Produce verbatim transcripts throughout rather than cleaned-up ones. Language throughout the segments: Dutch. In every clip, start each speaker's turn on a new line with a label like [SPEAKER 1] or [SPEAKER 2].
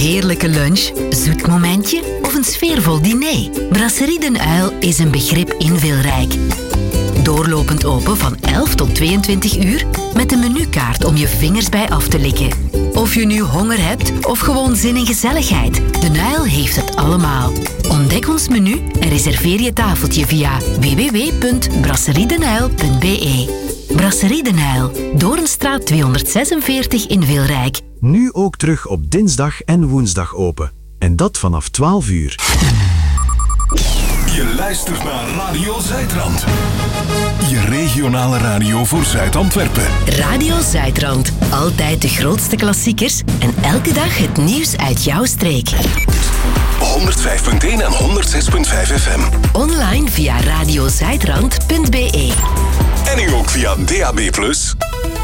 [SPEAKER 1] heerlijke lunch, zoet momentje of een sfeervol diner? Brasserie Den Uil is een begrip in Wilrijk. Doorlopend open van elf tot tweeëntwintig uur met een menukaart om je vingers bij af te likken. Of je nu honger hebt of gewoon zin in gezelligheid, Den Uil heeft het allemaal. Ontdek ons menu en reserveer je tafeltje via w w w punt brasseriedenuil punt b e. Brasserie Den Uil, Doornstraat tweehonderdzesenveertig in Wilrijk.
[SPEAKER 2] Nu ook terug op dinsdag en woensdag open. En dat vanaf twaalf uur.
[SPEAKER 3] Je luistert naar Radio Zuidrand. Je regionale radio voor Zuid-Antwerpen.
[SPEAKER 1] Radio Zuidrand. Altijd de grootste klassiekers en elke dag het nieuws uit jouw streek.
[SPEAKER 3] honderdvijf punt één en honderdzes punt vijf F M.
[SPEAKER 1] Online via radiozuidrand punt b e.
[SPEAKER 3] En nu ook via D A B plus.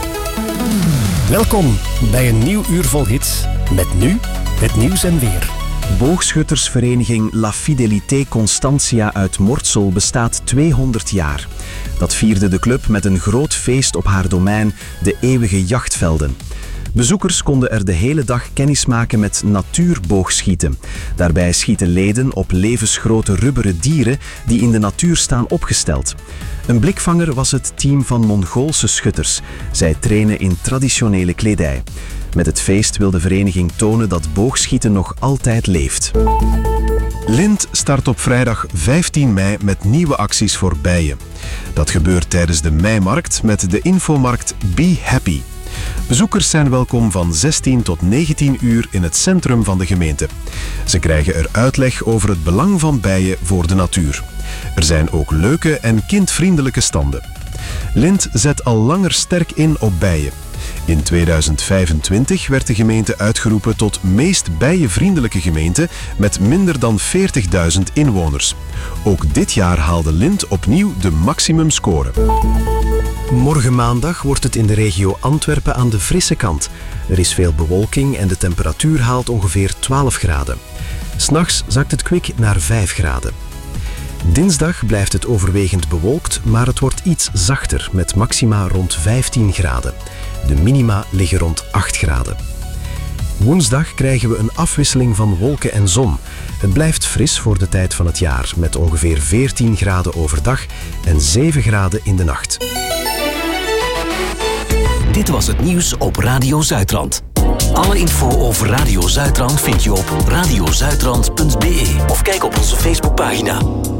[SPEAKER 4] Welkom bij een nieuw uur vol hits. Met nu het nieuws en weer.
[SPEAKER 2] Boogschuttersvereniging La Fidelité Constantia uit Mortsel bestaat tweehonderd jaar. Dat vierde de club met een groot feest op haar domein, de Eeuwige Jachtvelden. Bezoekers konden er de hele dag kennismaken met natuurboogschieten. Daarbij schieten leden op levensgrote rubberen dieren die in de natuur staan opgesteld. Een blikvanger was het team van Mongoolse schutters. Zij trainen in traditionele kledij. Met het feest wil de vereniging tonen dat boogschieten nog altijd leeft.
[SPEAKER 5] Lint start op vrijdag vijftien mei met nieuwe acties voor bijen. Dat gebeurt tijdens de meimarkt met de infomarkt Be Happy. Bezoekers zijn welkom van zestien tot negentien uur in het centrum van de gemeente. Ze krijgen er uitleg over het belang van bijen voor de natuur. Er zijn ook leuke en kindvriendelijke standen. Lint zet al langer sterk in op bijen. In tweeduizend vijfentwintig werd de gemeente uitgeroepen tot meest bijenvriendelijke gemeente met minder dan veertigduizend inwoners. Ook dit jaar haalde Lint opnieuw de maximumscore.
[SPEAKER 4] Morgen maandag wordt het in de regio Antwerpen aan de frisse kant. Er is veel bewolking en de temperatuur haalt ongeveer twaalf graden. 'S Nachts zakt het kwik naar vijf graden. Dinsdag blijft het overwegend bewolkt, maar het wordt iets zachter met maxima rond vijftien graden. De minima liggen rond acht graden. Woensdag krijgen we een afwisseling van wolken en zon. Het blijft fris voor de tijd van het jaar met ongeveer veertien graden overdag en zeven graden in de nacht.
[SPEAKER 6] Dit was het nieuws op Radio Zuidrand. Alle info over Radio Zuidrand vind je op radiozuidrand punt b e of kijk op onze Facebookpagina.